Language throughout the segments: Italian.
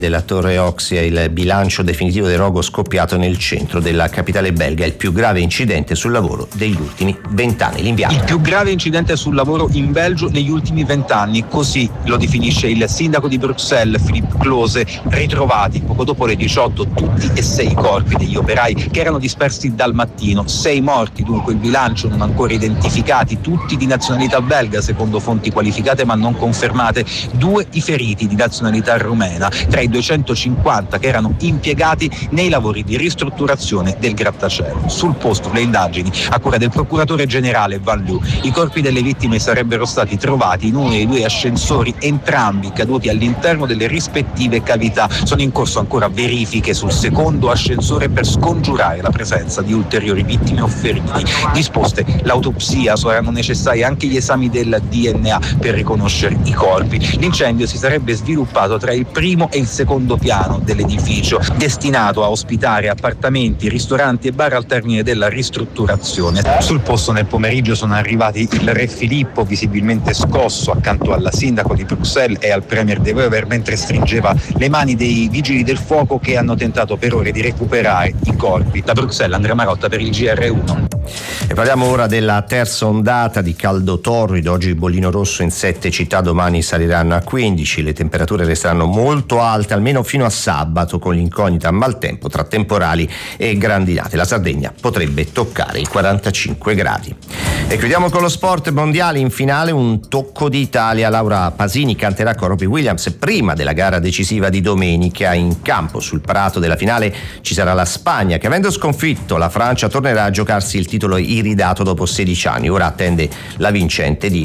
della Torre Oxia il bilancio definitivo del rogo scoppiato nel centro della capitale belga, il più grave incidente sul lavoro degli ultimi 20 anni. L'inviato. Il più grave incidente sul lavoro in Belgio negli ultimi 20 anni, così lo definisce il sindaco di Bruxelles, Philippe Close. Ritrovati poco dopo le 18 tutti e 6 corpi degli operai che erano dispersi dal mattino. 6 morti, dunque il bilancio, non ancora identificati, tutti di nazionalità belga secondo fonti qualificate ma non confermate. 2 i feriti di nazionalità rumena, tra i 250 che erano impiegati nei lavori di ristrutturazione del grattacielo. Sul posto le indagini a cura del procuratore generale Van Loo. I corpi delle vittime sarebbero stati trovati in uno dei 2 ascensori, entrambi caduti all'interno delle rispettive cavità. Sono in corso ancora verifiche sul secondo ascensore per scongiurare la presenza di ulteriori vittime o feriti. Disposte l'autopsia, saranno necessari anche gli esami del DNA per riconoscere i corpi. L'incendio si sarebbe sviluppato tra il primo e il secondo piano dell'edificio, destinato a ospitare appartamenti, ristoranti e bar al termine della ristrutturazione. Sul posto nel pomeriggio sono arrivati il re Filippo, visibilmente scosso, accanto alla sindaco di Bruxelles e al premier De Wever, mentre stringeva le mani dei vigili del fuoco che hanno tentato per ore di recuperare i corpi. Da Bruxelles, Andrea Marotta per il GR1. E parliamo ora della terza ondata di caldo torrido. Oggi il bollino rosso in 7 città, domani saliranno a 15. Le temperature resteranno molto alte almeno fino a sabato, con l'incognita a maltempo tra temporali e grandinate. La Sardegna potrebbe toccare i 45 gradi. E chiudiamo con lo sport mondiale. In finale un tocco d'Italia. Laura Pasini canterà con Robbie Williams prima della gara decisiva di domenica. In campo sul prato della finale ci sarà la Spagna che, avendo sconfitto la Francia, tornerà a giocarsi il titolo iridato dopo 16 anni. Ora attende la vincente di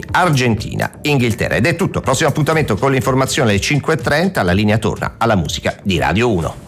Argentina-Inghilterra. Ed è tutto. Prossimo appuntamento con l'informazione alle 5:30. La linea torna alla musica di Radio 1.